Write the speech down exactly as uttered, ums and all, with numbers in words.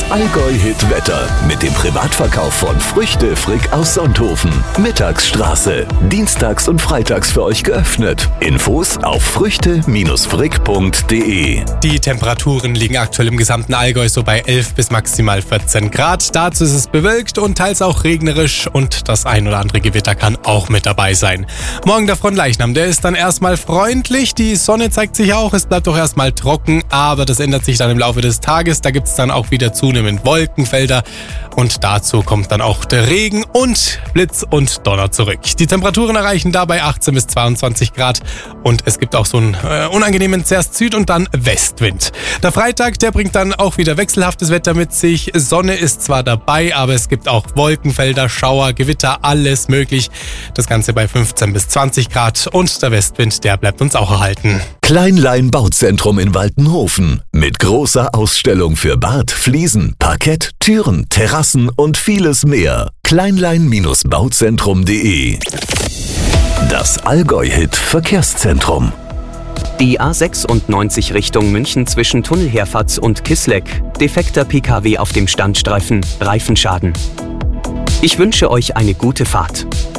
Allgäu-Hit-Wetter mit dem Privatverkauf von Früchte Frick aus Sonthofen. Mittagsstraße. Dienstags und freitags für euch geöffnet. Infos auf früchte frick punkt de. Die Temperaturen liegen aktuell im gesamten Allgäu so bei elf bis maximal vierzehn Grad. Dazu ist es bewölkt und teils auch regnerisch und das ein oder andere Gewitter kann auch mit dabei sein. Morgen der Frontleichnam, der ist dann erstmal freundlich. Die Sonne zeigt sich auch, es bleibt doch erstmal trocken, aber das ändert sich dann im Laufe des Tages. Da gibt es dann auch wieder zunehmend Wolkenfelder und dazu kommt dann auch der Regen und Blitz und Donner zurück. Die Temperaturen erreichen dabei achtzehn bis zweiundzwanzig Grad und es gibt auch so einen äh, unangenehmen zuerst Süd- und dann Westwind. Der Freitag, der bringt dann auch wieder wechselhaftes Wetter mit sich. Sonne ist zwar dabei, aber es gibt auch Wolkenfelder, Schauer, Gewitter, alles möglich. Das Ganze bei fünfzehn bis zwanzig Grad und der Westwind, der bleibt uns auch erhalten. Kleinlein Bauzentrum in Waltenhofen mit großer Ausstellung für Bad, Fliesen, Parkett, Türen, Terrassen und vieles mehr. Kleinlein Bauzentrum punkt de. Das Allgäu-Hit Verkehrszentrum. Die A sechsundneunzig Richtung München zwischen Tunnelherfatz und Kisleck. Defekter P K W auf dem Standstreifen, Reifenschaden. Ich wünsche euch eine gute Fahrt.